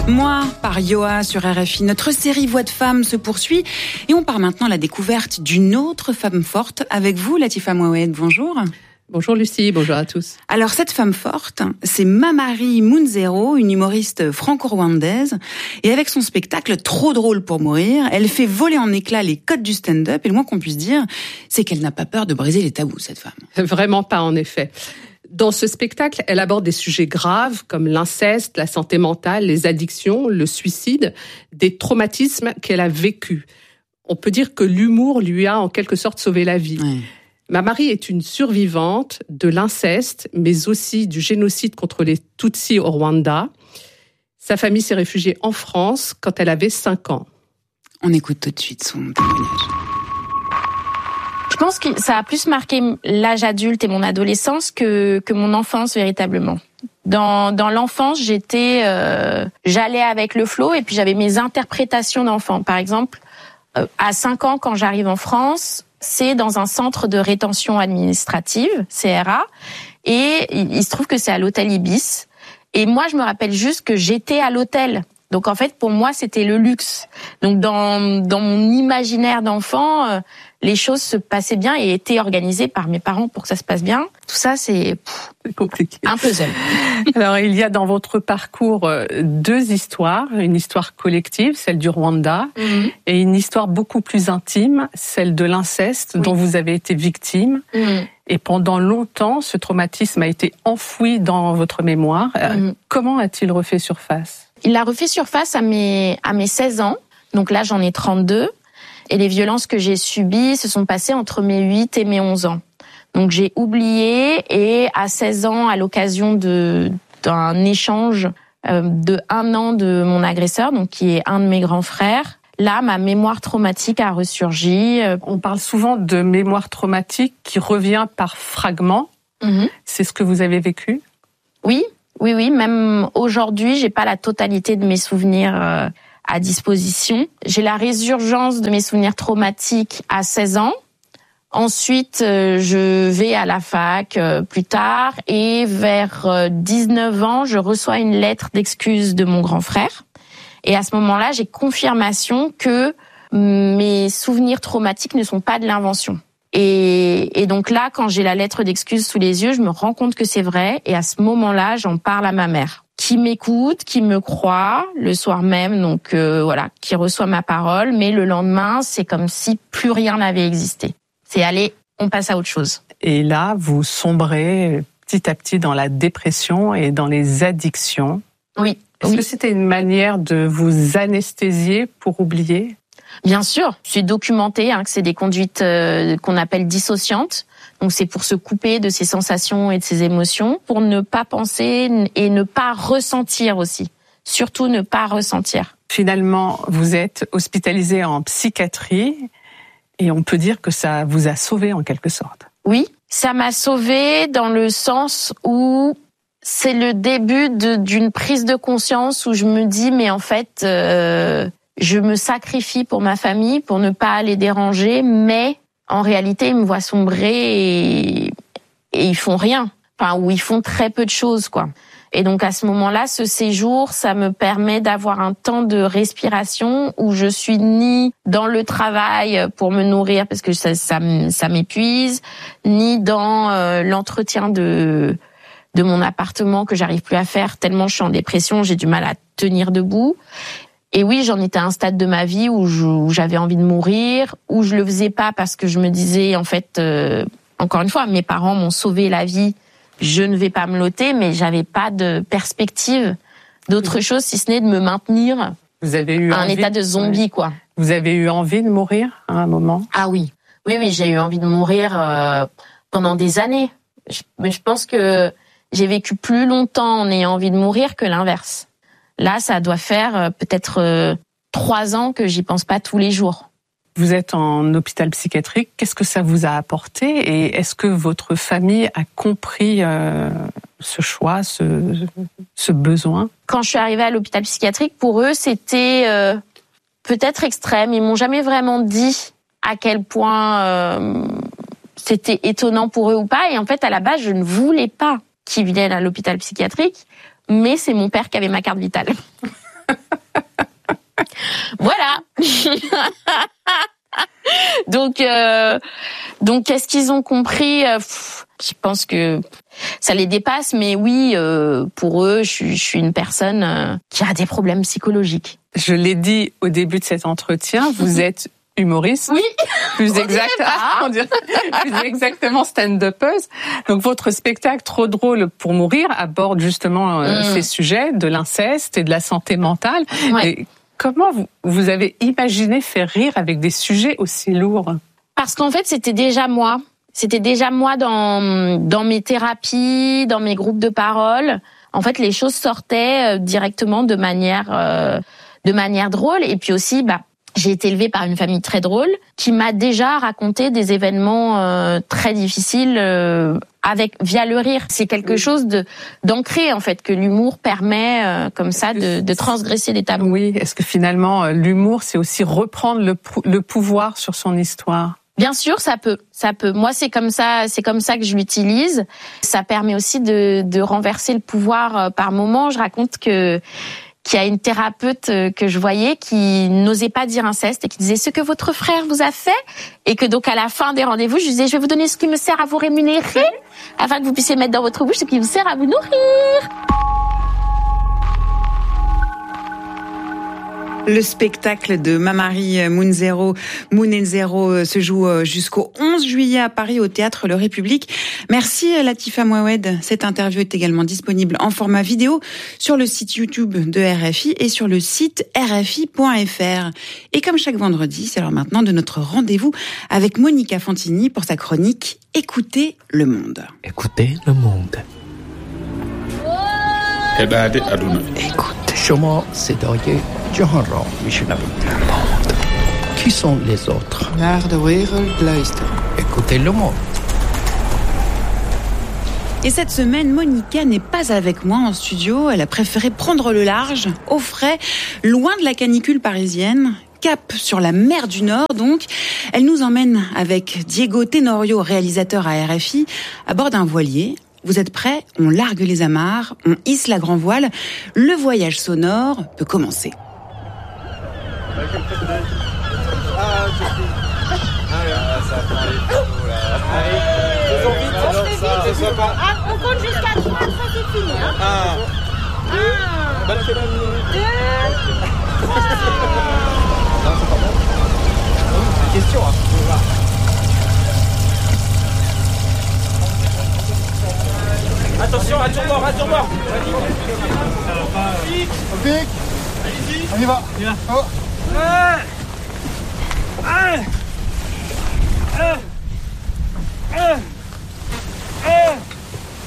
Moi, par Yoa sur RFI, notre série Voix de femmes se poursuit et on part maintenant à la découverte d'une autre femme forte avec vous, Latifa Mouawed. Bonjour. Bonjour Lucie, bonjour à tous. Alors cette femme forte, c'est Mamary Munzero, une humoriste franco-rwandaise. Et avec son spectacle Trop drôle pour mourir, elle fait voler en éclats les codes du stand-up. Et le moins qu'on puisse dire, c'est qu'elle n'a pas peur de briser les tabous, cette femme. Vraiment pas, en effet. Dans ce spectacle, elle aborde des sujets graves comme l'inceste, la santé mentale, les addictions, le suicide, des traumatismes qu'elle a vécus. On peut dire que l'humour lui a en quelque sorte sauvé la vie. Ouais. Mamary est une survivante de l'inceste, mais aussi du génocide contre les Tutsis au Rwanda. Sa famille s'est réfugiée en France quand elle avait 5 ans. On écoute tout de suite son témoignage. Je pense que ça a plus marqué l'âge adulte et mon adolescence que mon enfance véritablement. Dans l'enfance, j'allais avec le flow et puis j'avais mes interprétations d'enfant. Par exemple, à 5 ans, quand j'arrive en France, c'est dans un centre de rétention administrative, CRA, et il se trouve que c'est à l'hôtel Ibis. Et moi, je me rappelle juste que j'étais à l'hôtel. Donc en fait, pour moi, c'était le luxe. Donc dans mon imaginaire d'enfant, les choses se passaient bien et étaient organisées par mes parents pour que ça se passe bien. Tout ça, c'est compliqué. Un puzzle. Alors, il y a dans votre parcours 2 histoires. Une histoire collective, celle du Rwanda, et une histoire beaucoup plus intime, celle de l'inceste, dont vous avez été victime. Et pendant longtemps, ce traumatisme a été enfoui dans votre mémoire. Comment a-t-il refait surface ? Il a refait surface à mes 16 ans. Donc là, j'en ai 32. Et les violences que j'ai subies se sont passées entre mes 8 et mes 11 ans. Donc j'ai oublié et à 16 ans, à l'occasion d'un échange de 1 an de mon agresseur, donc qui est un de mes grands frères, là, ma mémoire traumatique a ressurgi. On parle souvent de mémoire traumatique qui revient par fragments. C'est ce que vous avez vécu ? Oui. Même aujourd'hui, j'ai pas la totalité de mes souvenirs à disposition. J'ai la résurgence de mes souvenirs traumatiques à 16 ans. Ensuite, je vais à la fac plus tard et vers 19 ans, je reçois une lettre d'excuse de mon grand frère. Et à ce moment-là, j'ai confirmation que mes souvenirs traumatiques ne sont pas de l'invention. Et donc là, quand j'ai la lettre d'excuse sous les yeux, je me rends compte que c'est vrai. Et à ce moment-là, j'en parle à ma mère, qui m'écoute, qui me croit le soir même, donc qui reçoit ma parole. Mais le lendemain, c'est comme si plus rien n'avait existé. C'est allez, on passe à autre chose. Et là, vous sombrez petit à petit dans la dépression et dans les addictions. Oui. Est-ce que c'était une manière de vous anesthésier pour oublier ? Bien sûr, c'est documenté que c'est des conduites qu'on appelle dissociantes. Donc c'est pour se couper de ses sensations et de ses émotions, pour ne pas penser et ne pas ressentir aussi. Surtout ne pas ressentir. Finalement, vous êtes hospitalisé en psychiatrie et on peut dire que ça vous a sauvé en quelque sorte. Oui, ça m'a sauvé dans le sens où c'est le début d'une prise de conscience où je me dis mais en fait je me sacrifie pour ma famille pour ne pas les déranger, mais en réalité ils me voient sombrer et ils font rien, ou ils font très peu de choses quoi. Et donc à ce moment-là, ce séjour, ça me permet d'avoir un temps de respiration où je suis ni dans le travail pour me nourrir parce que ça m'épuise, ni dans l'entretien de mon appartement que j'arrive plus à faire tellement je suis en dépression, j'ai du mal à tenir debout. Et oui, j'en étais à un stade de ma vie où j'avais envie de mourir, où je le faisais pas parce que je me disais en fait, encore une fois, mes parents m'ont sauvé la vie. Je ne vais pas me loter, mais j'avais pas de perspective d'autre chose si ce n'est de me maintenir Vous avez eu à un état de zombie, quoi. Vous avez eu envie de mourir à un moment ? Ah oui, j'ai eu envie de mourir pendant des années. Mais je pense que j'ai vécu plus longtemps en ayant envie de mourir que l'inverse. Là, ça doit faire peut-être 3 ans que j'y pense pas tous les jours. Vous êtes en hôpital psychiatrique. Qu'est-ce que ça vous a apporté ? Et est-ce que votre famille a compris ce choix, ce besoin ? Quand je suis arrivée à l'hôpital psychiatrique, pour eux, c'était peut-être extrême. Ils m'ont jamais vraiment dit à quel point c'était étonnant pour eux ou pas. Et en fait, à la base, je ne voulais pas qu'ils viennent à l'hôpital psychiatrique, mais c'est mon père qui avait ma carte vitale. Voilà. Donc qu'est-ce qu'ils ont compris? Je pense que ça les dépasse, mais oui, pour eux, je suis une personne qui a des problèmes psychologiques. Je l'ai dit au début de cet entretien, vous êtes humoriste. Oui. Plus exactement stand-upeuse. Donc votre spectacle Trop drôle pour mourir aborde justement ces sujets de l'inceste et de la santé mentale. Ouais. Et comment vous avez imaginé faire rire avec des sujets aussi lourds? Parce qu'en fait, c'était déjà moi. C'était déjà moi dans mes thérapies, dans mes groupes de parole. En fait, les choses sortaient directement de manière drôle. Et puis aussi, j'ai été élevée par une famille très drôle qui m'a déjà raconté des événements très difficiles via le rire. C'est quelque chose d'ancré en fait, que l'humour permet comme ça de transgresser les tabous. Oui, est-ce que finalement l'humour c'est aussi reprendre le pouvoir sur son histoire? Bien sûr, ça peut. Moi, c'est comme ça que je l'utilise. Ça permet aussi de renverser le pouvoir par moment. Je raconte qu'il y a une thérapeute que je voyais qui n'osait pas dire inceste et qui disait ce que votre frère vous a fait, et que donc à la fin des rendez-vous, je disais je vais vous donner ce qui me sert à vous rémunérer afin que vous puissiez mettre dans votre bouche ce qui vous sert à vous nourrir. Le spectacle de Mamary Moon & Zero se joue jusqu'au 11 juillet à Paris au Théâtre Le République. Merci Latifa Mouawed. Cette interview est également disponible en format vidéo sur le site YouTube de RFI et sur le site rfi.fr. Et comme chaque vendredi, c'est l'heure maintenant de notre rendez-vous avec Monica Fantini pour sa chronique Écoutez le monde. Écoutez le monde. Écoute. شما صدای جهان را میشنوید. کی sont les autres? Naar de wereld luisteren. Écoutez le monde. Et cette semaine, Monica n'est pas avec moi en studio. Elle a préféré prendre le large, au frais, loin de la canicule parisienne. Cap sur la mer du Nord, donc. Elle nous emmène avec Diego Tenorio, réalisateur à RFI, à bord d'un voilier. Vous êtes prêts? On largue les amarres, on hisse la grand voile. Le voyage sonore peut commencer. On compte jusqu'à 3, après c'est fini. 1, 2, 3. Question. Attention, à tour mort. Ok. On y va. Oh.